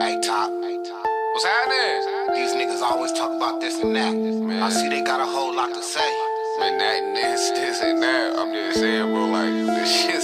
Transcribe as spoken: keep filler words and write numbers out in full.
Hey, Top. What's happening? These niggas always talk about this and that. Man. I see they got a whole lot to say. Man, that and this, this and that. I'm just saying, bro, like, this shit